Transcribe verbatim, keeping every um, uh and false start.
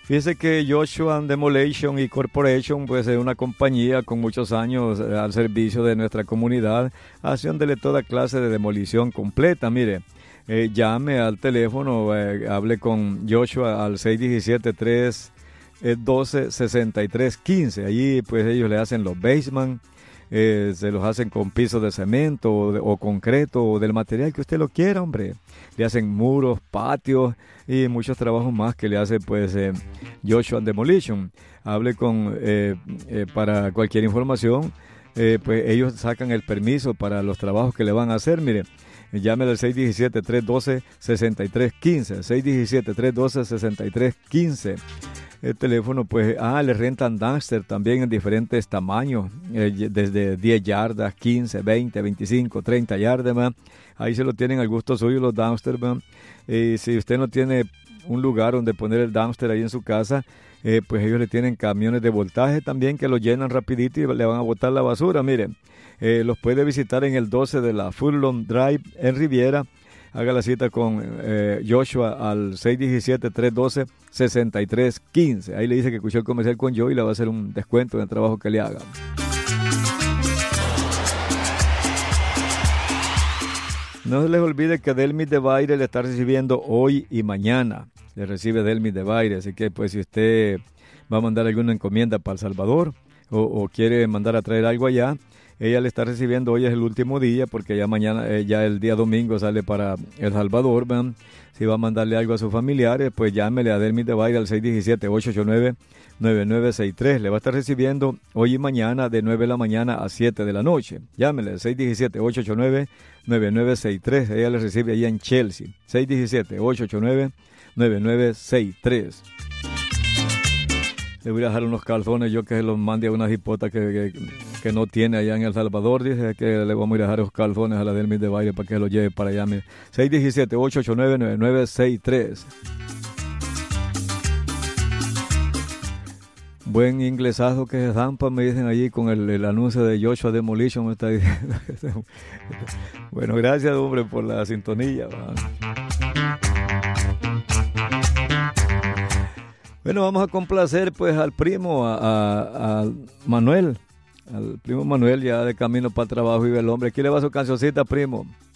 Fíjese que Joshua Demolition y Corporation, pues es una compañía con muchos años eh, al servicio de nuestra comunidad, haciéndole toda clase de demolición completa. Mire, eh, llame al teléfono, eh, hable con Joshua al seis uno siete, tres uno dos, seis tres uno cinco. Allí pues ellos le hacen los basement, eh, se los hacen con pisos de cemento o, de, o concreto o del material que usted lo quiera, hombre. Le hacen muros, patios y muchos trabajos más que le hace pues eh, Joshua Demolition. Hable con eh, eh, para cualquier información, eh, pues ellos sacan el permiso para los trabajos que le van a hacer. Mire, llame al seis uno siete, tres uno dos, seis tres uno cinco, seis uno siete, tres uno dos, seis tres uno cinco. El teléfono, pues, ah, le rentan dumpster también en diferentes tamaños, eh, desde diez yardas, quince, veinte, veinticinco, treinta yardas, man. Ahí se lo tienen al gusto suyo los dumpsters, man. Y si usted no tiene un lugar donde poner el dumpster ahí en su casa, eh, pues ellos le tienen camiones de voltaje también que lo llenan rapidito y le van a botar la basura. Miren, eh, los puede visitar en el doce de la Furlong Drive en Riviera. Haga la cita con eh, Joshua al seis uno siete, tres uno dos, seis tres uno cinco. Ahí le dice que escuchó el comercial con Joe y le va a hacer un descuento en el trabajo que le haga. No se les olvide que Delmis de Baile le está recibiendo hoy y mañana. Le recibe Delmis de Baile, así que pues si usted va a mandar alguna encomienda para El Salvador o, o quiere mandar a traer algo allá, ella le está recibiendo. Hoy es el último día porque ya mañana, eh, ya el día domingo sale para El Salvador, ¿verdad? Si va a mandarle algo a sus familiares, pues llámele a Delmis de Baile al seis uno siete, ocho ocho nueve, nueve nueve seis tres. Le va a estar recibiendo hoy y mañana de nueve de la mañana a siete de la noche. Llámele al seis uno siete, ocho ocho nueve, nueve nueve seis tres. Ella le recibe allá en Chelsea. seis uno siete, ocho ocho nueve, nueve nueve seis tres. Le voy a dejar unos calzones yo que se los mande a una hipota que, que, que no tiene allá en El Salvador. Dice que le vamos a dejar los calzones a la Delmis de Baile para que los lleve para allá. seis uno siete, ocho ocho nueve, nueve nueve seis tres. Buen inglesazo que se zampa, me dicen allí con el, el anuncio de Joshua Demolition, me está diciendo. Bueno, gracias, hombre, por la sintonía. ¿Va? Bueno, vamos a complacer pues al primo, a, a, a Manuel, al primo Manuel ya de camino para el trabajo y el hombre. Aquí le va su cancioncita, primo.